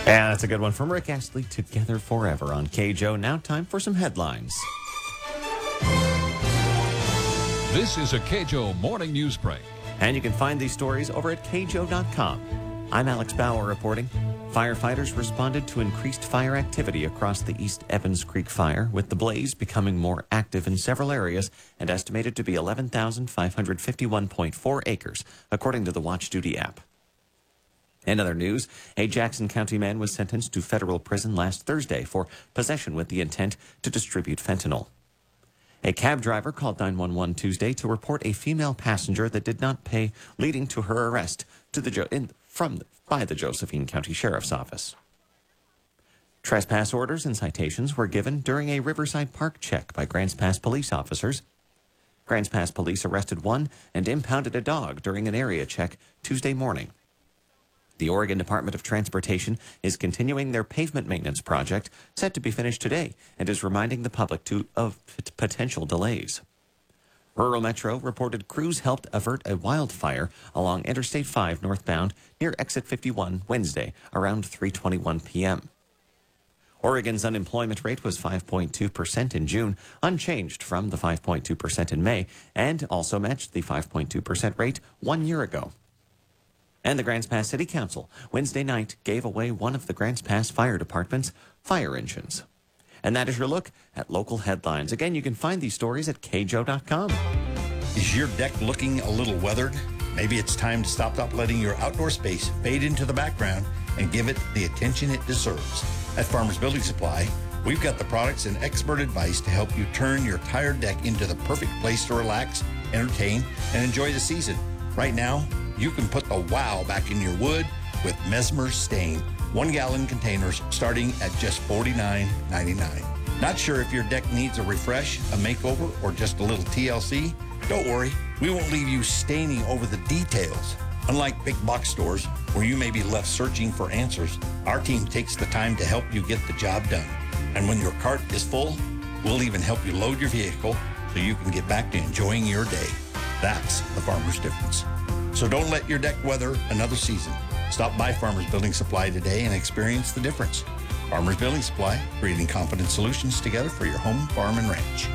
And that's a good one from Rick Astley, Together Forever on KJO. Now time for some headlines. This is a KJO Morning News Break. And you can find these stories over at kjo.com. I'm Alex Bauer reporting. Firefighters responded to increased fire activity across the East Evans Creek fire, with the blaze becoming more active in several areas and estimated to be 11,551.4 acres, according to the Watch Duty app. In other news, a Jackson County man was sentenced to federal prison last Thursday for possession with the intent to distribute fentanyl. A cab driver called 911 Tuesday to report a female passenger that did not pay, leading to her arrest by the Josephine County Sheriff's Office. Trespass orders and citations were given during a Riverside Park check by Grants Pass police officers. Grants Pass police arrested one and impounded a dog during an area check Tuesday morning. The Oregon Department of Transportation is continuing their pavement maintenance project, set to be finished today, and is reminding the public of potential delays. Rural Metro reported crews helped avert a wildfire along Interstate 5 northbound near Exit 51 Wednesday around 3:21 p.m. Oregon's unemployment rate was 5.2% in June, unchanged from the 5.2% in May, and also matched the 5.2% rate 1 year ago. And the Grants Pass City Council Wednesday night gave away one of the Grants Pass Fire Department's fire engines. And that is your look at local headlines. Again, you can find these stories at kjo.com. Is your deck looking a little weathered? Maybe it's time to stop letting your outdoor space fade into the background and give it the attention it deserves. At Farmers Building Supply, we've got the products and expert advice to help you turn your tired deck into the perfect place to relax, entertain, and enjoy the season. Right now, you can put the wow back in your wood with Mesmer Stain 1-gallon containers starting at just $49.99. Not sure if your deck needs a refresh, a makeover, or just a little TLC? Don't worry, we won't leave you staining over the details. Unlike big box stores, where you may be left searching for answers, our team takes the time to help you get the job done. And when your cart is full, we'll even help you load your vehicle so you can get back to enjoying your day. That's the farmer's difference. So don't let your deck weather another season. Stop by Farmers Building Supply today and experience the difference. Farmers Building Supply, creating confident solutions together for your home, farm, and ranch.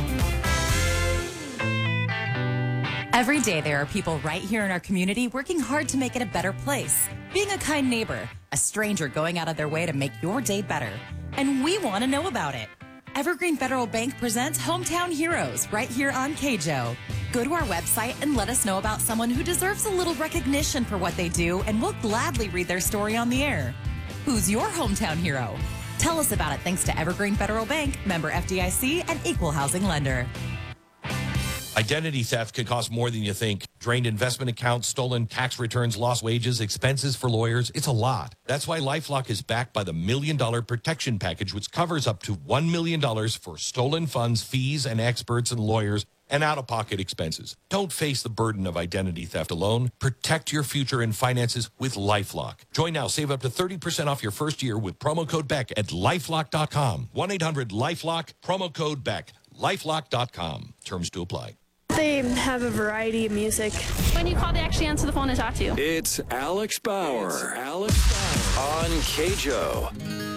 Every day there are people right here in our community working hard to make it a better place. Being a kind neighbor, a stranger going out of their way to make your day better. And we want to know about it. Evergreen Federal Bank presents Hometown Heroes right here on KJO. Go to our website and let us know about someone who deserves a little recognition for what they do, and we'll gladly read their story on the air. Who's your hometown hero? Tell us about it thanks to Evergreen Federal Bank, member FDIC, and equal housing lender. Identity theft can cost more than you think. Drained investment accounts, stolen tax returns, lost wages, expenses for lawyers. It's a lot. That's why LifeLock is backed by the $1 Million Protection Package, which covers up to $1 million for stolen funds, fees, and experts and lawyers, and out-of-pocket expenses. Don't face the burden of identity theft alone. Protect your future and finances with LifeLock. Join now. Save up to 30% off your first year with promo code BECK at LifeLock.com. 1-800-LifeLock, promo code BECK. LifeLock.com. Terms to apply. They have a variety of music. When you call, they actually answer the phone and talk to you. It's Alex Bauer. On KJO.